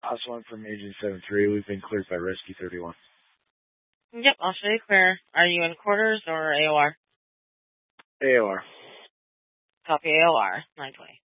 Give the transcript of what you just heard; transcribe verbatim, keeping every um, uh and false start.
House one from Agent seven three. We've been cleared by Rescue thirty-one. Yep, I'll show you clear. Are you in quarters or A O R? A O R. Copy A O R, nine twenty.